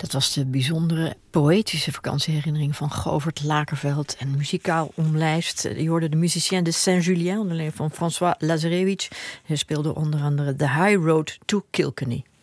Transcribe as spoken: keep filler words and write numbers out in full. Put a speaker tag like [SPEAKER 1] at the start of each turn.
[SPEAKER 1] Dat was de bijzondere poëtische vakantieherinnering van Govert Lakerveld en muzikaal omlijst. Je hoorde de musicien de Saint-Julien, onder leiding van François Lazarevich. Hij speelde onder andere The High Road to Kilkenny.